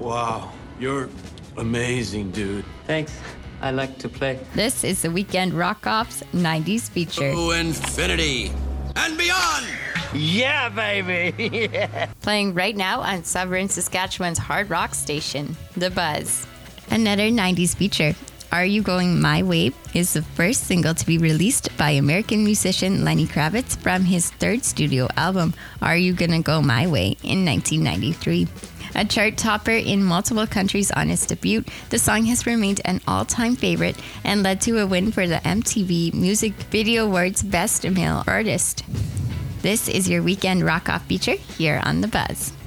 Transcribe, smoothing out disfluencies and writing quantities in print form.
Wow, you're amazing, dude. Thanks. I like to play. This is the Weekend Rock Off's 90s feature. To infinity and beyond! Yeah, baby! Yeah. Playing right now on Sovereign, Saskatchewan's hard rock station, The Buzz. Another 90s feature, Are You Going My Way, is the first single to be released by American musician Lenny Kravitz from his third studio album, Are You Gonna Go My Way, in 1993. A chart topper in multiple countries on its debut, the song has remained an all-time favorite and led to a win for the MTV Music Video Awards Best Male Artist. This is your Weekend Rock Off feature here on The Buzz.